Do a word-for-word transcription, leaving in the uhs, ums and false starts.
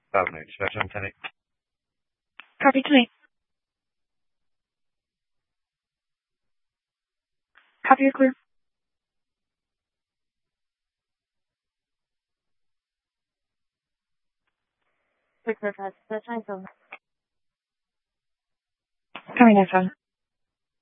Pewnie, przepraszam, Terry. Copy to me. Copy, you're clear. Clear, clear, pass. That's fine, so. Coming next one.